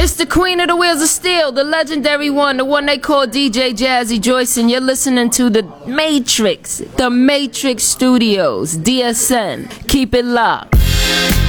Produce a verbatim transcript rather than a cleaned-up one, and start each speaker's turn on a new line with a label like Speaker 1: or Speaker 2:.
Speaker 1: It's the queen of the wheels of steel, the legendary one, the one they call D J Jazzy Joyce, and you're listening to the Matrix, the Matrix Studios, D S N. Keep it locked.